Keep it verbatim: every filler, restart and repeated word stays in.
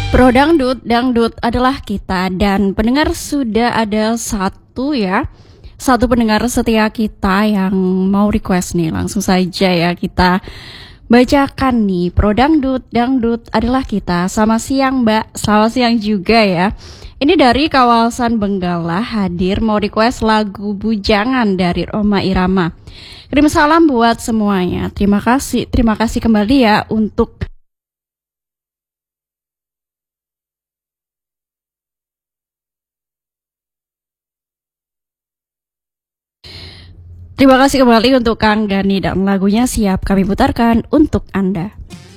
Pro Dangdut, Dangdut adalah kita dan pendengar sudah ada satu ya, satu pendengar setia kita yang mau request nih, langsung saja ya kita bacakan nih. Pro Dangdut, Dangdut adalah kita. Selamat siang Mbak, selamat siang juga ya. Ini dari kawasan Benggala hadir mau request lagu Bujangan dari Rhoma Irama. Kirim salam buat semuanya. Terima kasih, terima kasih kembali ya untuk Terima kasih kembali untuk Kang Gani dan lagunya siap kami putarkan untuk Anda.